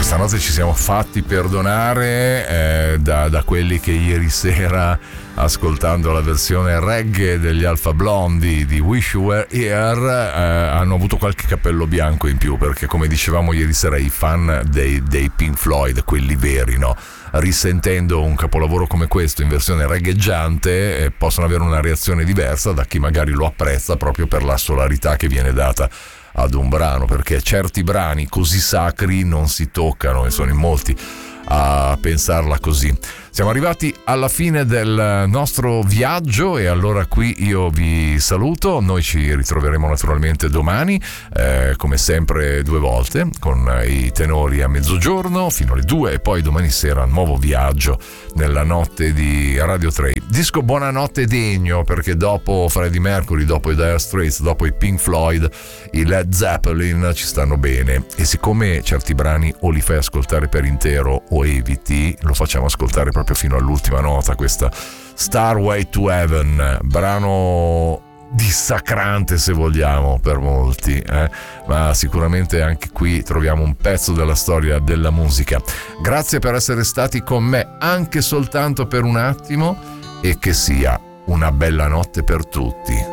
stanotte ci siamo fatti perdonare da quelli che ieri sera, ascoltando la versione reggae degli Alpha Blondy di Wish You Were Here, hanno avuto qualche cappello bianco in più, perché come dicevamo ieri sera i fan dei Pink Floyd, quelli veri, no? Risentendo un capolavoro come questo in versione reggaeggiante possono avere una reazione diversa da chi magari lo apprezza proprio per la solarità che viene data ad un brano, perché certi brani così sacri non si toccano, e sono in molti a pensarla così. Siamo arrivati alla fine del nostro viaggio e allora qui io vi saluto. Noi ci ritroveremo naturalmente domani, come sempre 2 volte, con i tenori a mezzogiorno fino alle 2, e poi domani sera nuovo viaggio nella notte di Radio 3. Disco buonanotte degno, perché dopo Freddie Mercury, dopo i Dire Straits, dopo i Pink Floyd, i Led Zeppelin ci stanno bene, e siccome certi brani o li fai ascoltare per intero o eviti, lo facciamo ascoltare proprio fino all'ultima nota. Questa Starway to Heaven, brano dissacrante se vogliamo per molti, ma sicuramente anche qui troviamo un pezzo della storia della musica. Grazie per essere stati con me anche soltanto per un attimo, e che sia una bella notte per tutti.